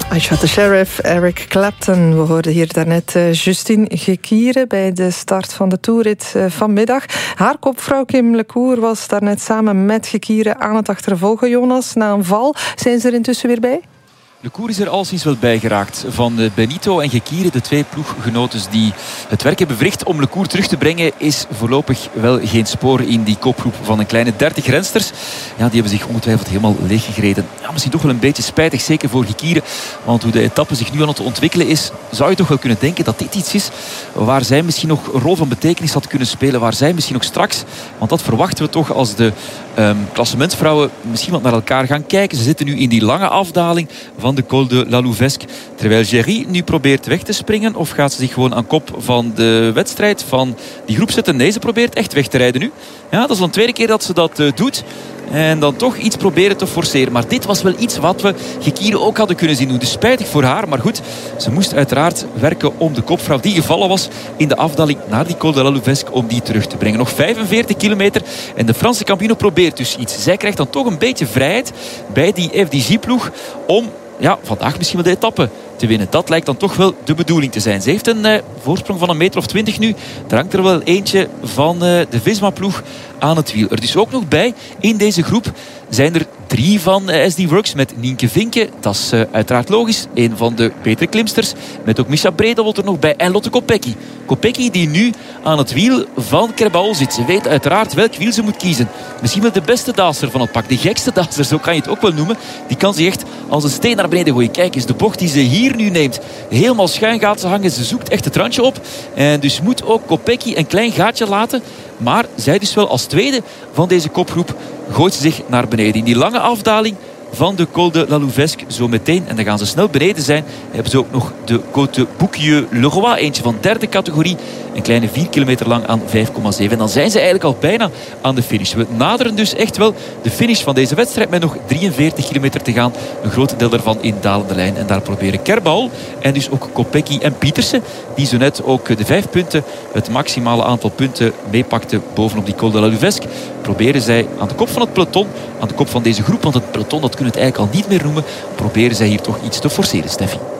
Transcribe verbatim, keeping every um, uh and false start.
I Shot the Sheriff, Eric Clapton. We hoorden hier daarnet uh, Justine Gekiere bij de start van de toerrit uh, vanmiddag. Haar kopvrouw Kim Lecour was daarnet samen met Gekiere aan het achtervolgen, Jonas, na een val. Zijn ze er intussen weer bij? Lecour is er alleszins wel bij geraakt. Van Benito en Gekiere, de twee ploeggenotes die het werk hebben verricht om Lecour terug te brengen, is voorlopig wel geen spoor in die kopgroep van een kleine dertig rensters. Ja, die hebben zich ongetwijfeld helemaal leeggegereden. Ja, misschien toch wel een beetje spijtig, zeker voor Gekiere. Want hoe de etappe zich nu aan het ontwikkelen is, zou je toch wel kunnen denken dat dit iets is waar zij misschien nog een rol van betekenis had kunnen spelen. Waar zij misschien ook straks, want dat verwachten we toch als de um, klassementsvrouwen misschien wat naar elkaar gaan kijken. Ze zitten nu in die lange afdaling van de Col de la Louvesque. Terwijl Géry nu probeert weg te springen. Of gaat ze zich gewoon aan kop van de wedstrijd van die groep zetten? Nee, ze probeert echt weg te rijden nu. Ja, dat is dan de tweede keer dat ze dat uh, doet. En dan toch iets proberen te forceren. Maar dit was wel iets wat we Gekiere ook hadden kunnen zien doen. Dus spijtig voor haar. Maar goed, ze moest uiteraard werken om de kopvrouw die gevallen was in de afdaling naar die Col de la Louvesque, om die terug te brengen. Nog vijfenveertig kilometer. En de Franse kampioen probeert dus iets. Zij krijgt dan toch een beetje vrijheid bij die F D G-ploeg om ja, vandaag misschien wel de etappe te winnen. Dat lijkt dan toch wel de bedoeling te zijn. Ze heeft een uh, voorsprong van een meter of twintig nu. Er hangt er wel eentje van uh, de Visma-ploeg aan het wiel. Er is ook nog bij, in deze groep zijn er drie van uh, S D Works met Nienke Vinke. Dat is uh, uiteraard logisch. Een van de betere klimsters. Met ook Misha Bredewold er nog bij. En Lotte Kopecky. Kopecky die nu aan het wiel van Kerbao zit. Ze weet uiteraard welk wiel ze moet kiezen. Misschien wel de beste daser van het pak. De gekste daser, zo kan je het ook wel noemen. Die kan zich echt als een steen naar beneden gooien. Kijk eens, de bocht die ze hier nu neemt. Helemaal schuin gaat ze hangen. Ze zoekt echt het randje op. En dus moet ook Kopecky een klein gaatje laten. Maar zij dus wel als tweede van deze kopgroep gooit ze zich naar beneden. In die lange afdaling van de Col de la Louvesque zo meteen. En dan gaan ze snel beneden zijn. Hebben ze ook nog de Côte Bouquieu-le-Roi. Eentje van derde categorie. Een kleine vier kilometer lang aan vijf komma zeven. En dan zijn ze eigenlijk al bijna aan de finish. We naderen dus echt wel de finish van deze wedstrijd met nog drieënveertig kilometer te gaan. Een groot deel daarvan in dalende lijn. En daar proberen Kerbao en dus ook Kopecky en Pietersen, die zo net ook de vijf punten, het maximale aantal punten meepakten bovenop die Col de la Louvesque, proberen zij aan de kop van het peloton, aan de kop van deze groep, want het peloton, dat kunnen we het eigenlijk al niet meer noemen, proberen zij hier toch iets te forceren, Steffi.